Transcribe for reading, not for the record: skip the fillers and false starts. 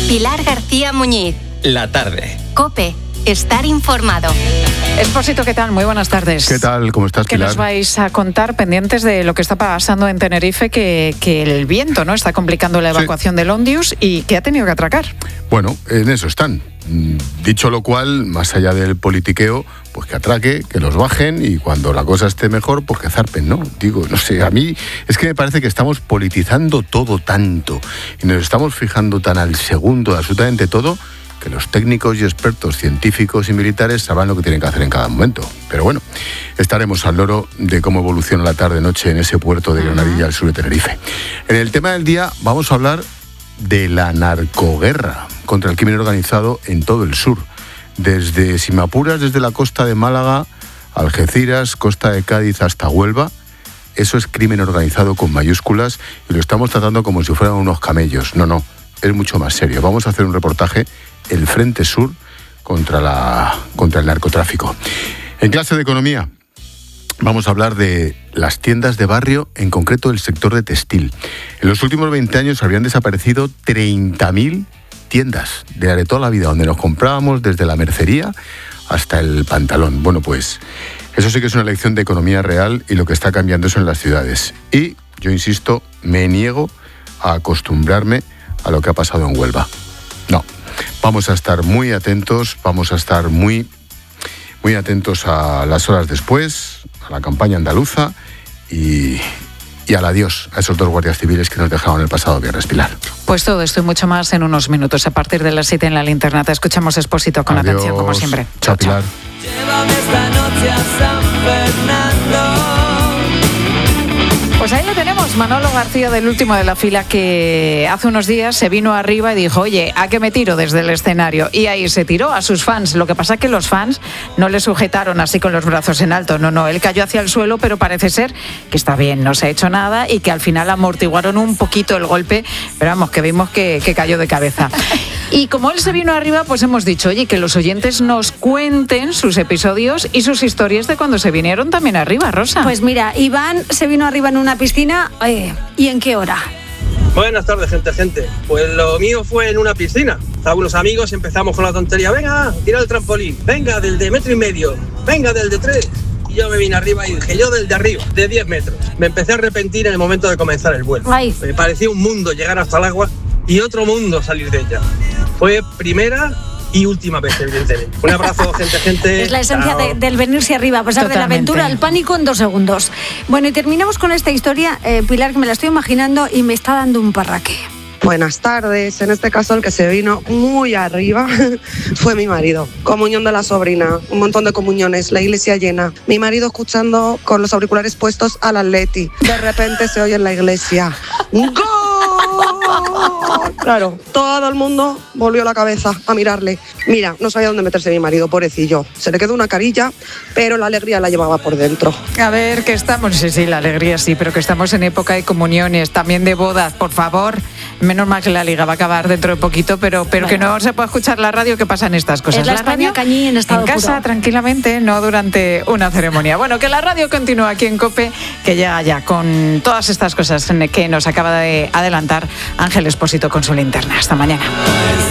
Pilar García Muñiz. La tarde. COPE. Estar informado. Expósito, ¿qué tal? Muy buenas tardes. ¿Qué tal? ¿Cómo estás, Pilar? ¿Qué nos vais a contar pendientes de lo que está pasando en Tenerife? Que el viento, ¿no?, está complicando la evacuación del Ondius y que ha tenido que atracar. Bueno, en eso están. Dicho lo cual, más allá del politiqueo, pues que atraque, que los bajen y cuando la cosa esté mejor, pues que zarpen, ¿no? Digo, no sé, a mí es que me parece que estamos politizando todo tanto y nos estamos fijando tan al segundo de absolutamente todo, que los técnicos y expertos científicos y militares sabrán lo que tienen que hacer en cada momento. Pero bueno, estaremos al loro de cómo evoluciona la tarde-noche en ese puerto de Granadilla, al sur de Tenerife. En el tema del día vamos a hablar de la narcoguerra contra el crimen organizado en todo el sur. Desde, si me apuras, desde la costa de Málaga, Algeciras, costa de Cádiz hasta Huelva. Eso es crimen organizado con mayúsculas y lo estamos tratando como si fueran unos camellos. No, es mucho más serio. Vamos a hacer un reportaje, el Frente Sur contra el narcotráfico. En clase de economía vamos a hablar de las tiendas de barrio, en concreto el sector de textil. En los últimos 20 años habrían desaparecido 30.000 tiendas de toda la vida, donde nos comprábamos desde la mercería hasta el pantalón. Bueno, pues eso sí que es una lección de economía real y lo que está cambiando eso en las ciudades. Y yo insisto, me niego a acostumbrarme a lo que ha pasado en Huelva. No, vamos a estar muy atentos, vamos a estar muy atentos a las horas después, a la campaña andaluza y al adiós a esos 2 guardias civiles que nos dejaron el pasado viernes, Pilar. Pues todo esto y mucho más en unos minutos. A partir de las 7 en la linterna te escuchamos Expósito con Adiós. atención, como siempre. Chao, Pilar. Llévame esta noche a San Fernando. Pues ahí lo tenemos, Manolo García, del último de la fila, que hace unos días se vino arriba y dijo, oye, ¿a qué me tiro desde el escenario? Y ahí se tiró a sus fans. Lo que pasa es que los fans no le sujetaron así con los brazos en alto. No, él cayó hacia el suelo, pero parece ser que está bien, no se ha hecho nada y que al final amortiguaron un poquito el golpe, pero vamos, que vimos que cayó de cabeza. Y como él se vino arriba, pues hemos dicho, oye, que los oyentes nos cuenten sus episodios y sus historias de cuando se vinieron también arriba, Rosa. Pues mira, Iván se vino arriba en una piscina, ¿y en qué hora? Buenas tardes, gente. Pues lo mío fue en una piscina. Estaban unos amigos y empezamos con la tontería. Venga, tira el trampolín. Venga, del de 1,5 metros. Venga, del de 3. Y yo me vine arriba y dije, yo del de arriba, de 10 metros. Me empecé a arrepentir en el momento de comenzar el vuelo. Ay. Me parecía un mundo llegar hasta el agua y otro mundo salir de ella. Fue primera y última vez, evidentemente. Un abrazo, gente. Es la esencia del venirse arriba, a pesar Totalmente. de la aventura, el pánico en 2 segundos. Bueno, y terminamos con esta historia, Pilar, que me la estoy imaginando y me está dando un parraque. Buenas tardes. En este caso el que se vino muy arriba fue mi marido. Comunión de la sobrina, un montón de comuniones, la iglesia llena. Mi marido escuchando con los auriculares puestos al Atleti. De repente se oye en la iglesia ¡Gol! Claro, todo el mundo volvió la cabeza a mirarle. Mira, no sabía dónde meterse mi marido, pobrecillo. Se le quedó una carilla, pero la alegría la llevaba por dentro. A ver, que estamos, sí, la alegría sí, pero que estamos en época de comuniones, también de bodas, por favor. Menos mal que la liga va a acabar dentro de poquito, pero bueno, que no se puede escuchar la radio, que pasan estas cosas. Es la España cañí en estado en casa, puro. Tranquilamente, no durante una ceremonia. Bueno, que la radio continúa aquí en COPE, que llega ya con todas estas cosas que nos acaba de adelantar Ángel Expósito con su linterna. Hasta mañana.